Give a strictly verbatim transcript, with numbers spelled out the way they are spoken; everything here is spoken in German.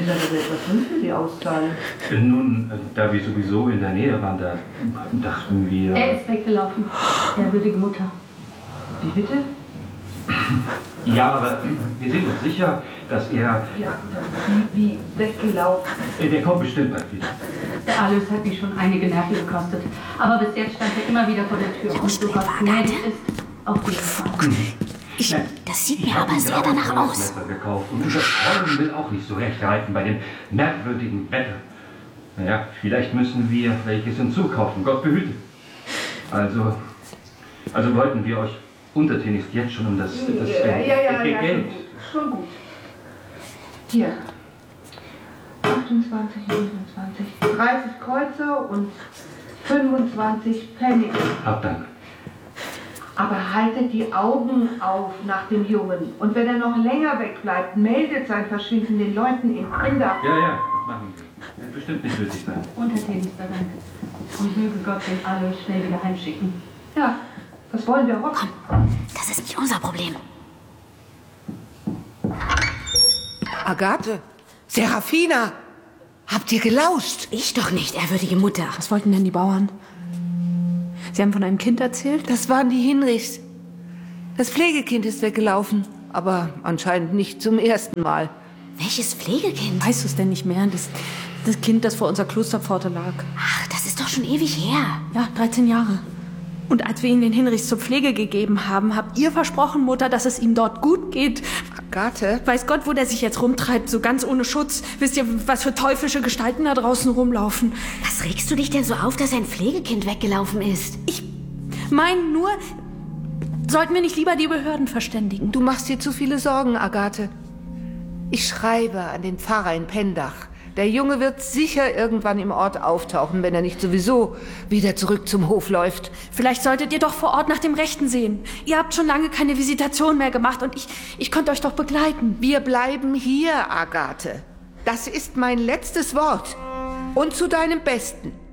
Kinder der Welt, was müssen Sie auszahlen? Nun, da wir sowieso in der Nähe waren, da dachten wir... Er ist weggelaufen, ehrwürdige Mutter. Wie bitte? Ja, aber wir sind uns sicher, dass er... Ja, wie, wie weggelaufen? Der kommt bestimmt bald wieder. Der Alois hat mich schon einige Nerven gekostet. Aber bis jetzt stand er immer wieder vor der Tür. Und so was gnädig ist, auf jeden Fall. Ich, das sieht mir aber sehr danach aus. Gekauft. Und unser Freund will auch nicht so recht reiten bei dem merkwürdigen Wetter. Naja, vielleicht müssen wir welches hinzukaufen. Gott behüte. Also, also wollten wir euch untertänigst jetzt schon um das, das ja, äh, ja, ja, ja, Geld. Schon gut. Hier. achtundzwanzig, neunundzwanzig, dreißig Kreuzer und fünfundzwanzig Pfennig. Hab Dank. Aber haltet die Augen auf nach dem Jungen. Und wenn er noch länger wegbleibt, meldet sein Verschwinden den Leuten in Kinder. Ja, ja, machen wir. Wird bestimmt nicht nötig sein. Untertänigster Dank. Und möge Gott den Alois schnell wieder heimschicken. Ja, das wollen wir hoffen. Komm, das ist nicht unser Problem. Agathe, Serafina, habt ihr gelauscht? Ich doch nicht, ehrwürdige Mutter. Was wollten denn die Bauern? Sie haben von einem Kind erzählt? Das waren die Hinrichs. Das Pflegekind ist weggelaufen, aber anscheinend nicht zum ersten Mal. Welches Pflegekind? Weißt du es denn nicht mehr? Das, das Kind, das vor unserer Klosterpforte lag. Ach, das ist doch schon ewig her. Ja, dreizehn Jahre. Und als wir ihn den Hinrichs zur Pflege gegeben haben, habt ihr versprochen, Mutter, dass es ihm dort gut geht. Agathe? Weiß Gott, wo der sich jetzt rumtreibt, so ganz ohne Schutz. Wisst ihr, was für teuflische Gestalten da draußen rumlaufen? Was regst du dich denn so auf, dass ein Pflegekind weggelaufen ist? Ich meine nur, sollten wir nicht lieber die Behörden verständigen? Du machst dir zu viele Sorgen, Agathe. Ich schreibe an den Pfarrer in Pendach. Der Junge wird sicher irgendwann im Ort auftauchen, wenn er nicht sowieso wieder zurück zum Hof läuft. Vielleicht solltet ihr doch vor Ort nach dem Rechten sehen. Ihr habt schon lange keine Visitation mehr gemacht und ich, ich konnte euch doch begleiten. Wir bleiben hier, Agathe. Das ist mein letztes Wort. Und zu deinem Besten.